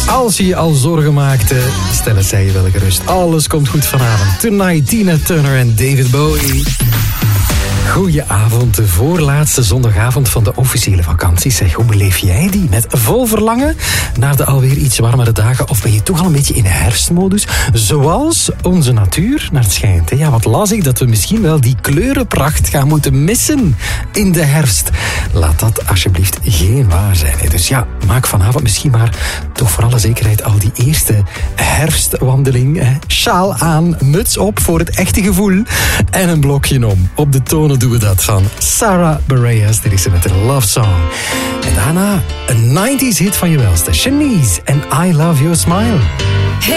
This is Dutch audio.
Als je je al zorgen maakte, stel het zij je wel gerust. Alles komt goed vanavond. Tonight, Tina Turner en David Bowie. Goedenavond, de voorlaatste zondagavond van de officiële vakantie. Zeg, hoe beleef jij die? Met vol verlangen naar de alweer iets warmere dagen? Of ben je toch al een beetje in herfstmodus? Zoals onze natuur naar het schijnt. Ja, wat las ik? Dat we misschien wel die kleurenpracht gaan moeten missen in de herfst. Laat dat alsjeblieft geen waar zijn. Dus ja, maak vanavond misschien maar toch voor alle zekerheid al die eerste herfstwandeling. Sjaal aan, muts op voor het echte gevoel en een blokje om. Op de tonen doen we dat van Sarah Bareilles. Dit is ze met een love song. En daarna een 90s hit van je welste, Shanice en I Love Your Smile.